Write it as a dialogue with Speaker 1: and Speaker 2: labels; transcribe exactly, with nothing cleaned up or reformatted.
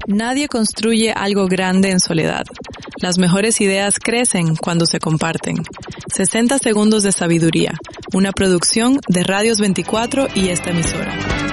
Speaker 1: Nadie construye algo grande en soledad. Las mejores ideas crecen cuando se comparten. sesenta segundos de sabiduría, una producción de Radios veinticuatro y esta emisora.